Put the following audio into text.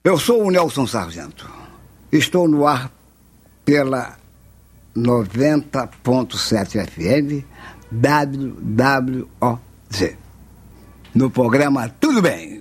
Eu sou o Nelson Sargento. Estou no ar pela 90.7 FM WWOZ. No programa Tudo Bem.